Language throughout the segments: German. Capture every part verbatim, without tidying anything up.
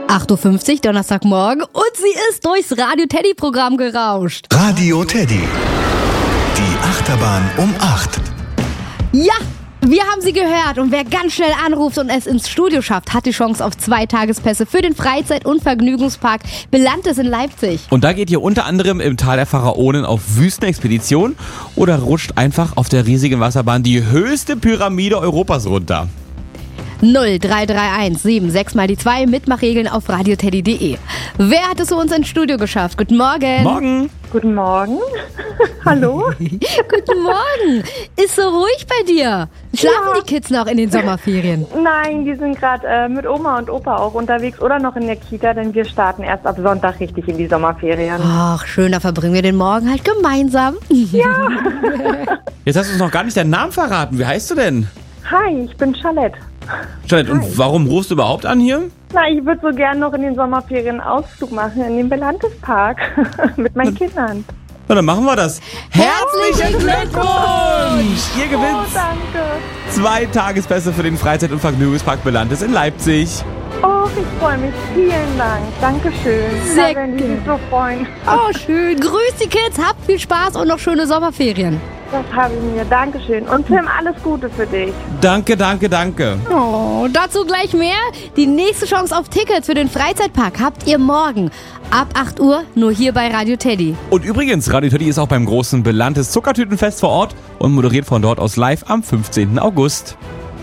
acht Uhr fünfzig, Donnerstagmorgen, und sie ist durchs Radio Teddy Programm gerauscht. Radio Teddy. Die Achterbahn um acht. Ja, wir haben sie gehört, und wer ganz schnell anruft und es ins Studio schafft, hat die Chance auf zwei Tagespässe für den Freizeit- und Vergnügungspark Belantes in Leipzig. Und da geht ihr unter anderem im Tal der Pharaonen auf Wüstenexpedition oder rutscht einfach auf der riesigen Wasserbahn die höchste Pyramide Europas runter. null drei drei eins sieben sechs mal die zwei, Mitmachregeln auf radioteddy punkt de. Wer hat es zu uns ins Studio geschafft? Guten Morgen. Morgen. Guten Morgen. Hallo. Guten Morgen. Ist so ruhig bei dir? Schlafen Ja. die Kids noch in den Sommerferien? Nein, die sind gerade äh, mit Oma und Opa auch unterwegs oder noch in der Kita, denn wir starten erst ab Sonntag richtig in die Sommerferien. Ach, schön, da verbringen wir den Morgen halt gemeinsam. Jetzt hast du uns noch gar nicht deinen Namen verraten. Wie heißt du denn? Hi, ich bin Charlotte. Jeanette, und warum rufst du überhaupt an hier? Na, ich würde so gern noch in den Sommerferien einen Ausflug machen in den Belantes-Park mit meinen Kindern. Na, dann machen wir das. Herzlichen Glückwunsch! Ihr Oh, gewinnt danke. zwei Tagespässe für den Freizeit- und Vergnügungspark Belantes in Leipzig. Oh, ich freue mich. Vielen Dank. Dankeschön. Sehr Da werden die sich so freuen. Oh, schön. Grüß die Kids, habt viel Spaß und noch schöne Sommerferien. Das habe ich mir. Dankeschön. Und Tim, alles Gute für dich. Danke, danke, danke. Oh, dazu gleich mehr. Die nächste Chance auf Tickets für den Freizeitpark habt ihr morgen ab acht Uhr nur hier bei Radio Teddy. Und übrigens, Radio Teddy ist auch beim großen Belantes Zuckertütenfest vor Ort und moderiert von dort aus live am fünfzehnten August.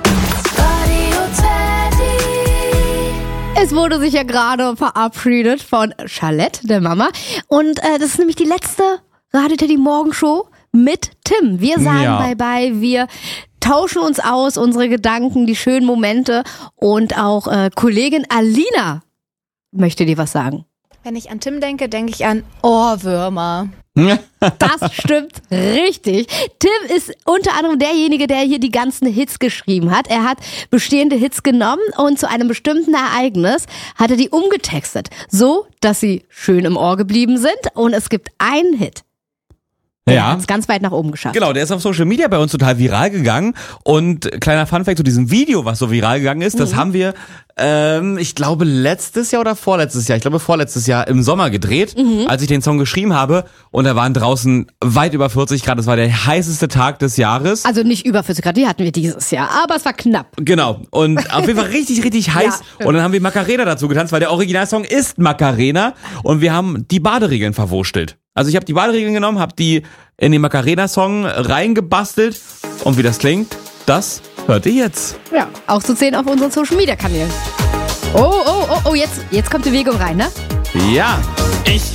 Es wurde sich ja gerade verabschiedet von Charlotte, der Mama. Und äh, das ist nämlich die letzte Radio Teddy Morgenshow mit Tim. Wir sagen Ja. Bye-bye, wir tauschen uns aus, unsere Gedanken, die schönen Momente. Und auch äh, Kollegin Alina möchte dir was sagen. Wenn ich an Tim denke, denke ich an Ohrwürmer. Das stimmt richtig. Tim ist unter anderem derjenige, der hier die ganzen Hits geschrieben hat. Er hat bestehende Hits genommen und zu einem bestimmten Ereignis hat er die umgetextet, so dass sie schön im Ohr geblieben sind. Und es gibt einen Hit. Der Ja. hat es ganz weit nach oben geschafft. Genau, der ist auf Social Media bei uns total viral gegangen. Und kleiner Funfact zu diesem Video, was so viral gegangen ist, das haben wir, ähm, ich glaube, letztes Jahr oder vorletztes Jahr, ich glaube vorletztes Jahr im Sommer gedreht, als ich den Song geschrieben habe. Und da waren draußen weit über vierzig Grad. Das war der heißeste Tag des Jahres. Also nicht über vierzig Grad, die hatten wir dieses Jahr, aber es war knapp. Genau. Und auf jeden Fall richtig, richtig heiß. stimmt. Und dann haben wir Macarena dazu getanzt, weil der Originalsong ist Macarena. Und wir haben die Baderegeln verwurstelt. Also ich habe die Baderegeln genommen, habe die in den Macarena-Song reingebastelt. Und wie das klingt, das hört ihr jetzt. Ja, auch zu sehen auf unseren Social-Media-Kanälen. Oh, oh, oh, oh, jetzt, jetzt kommt Bewegung rein, ne? Ja. Ich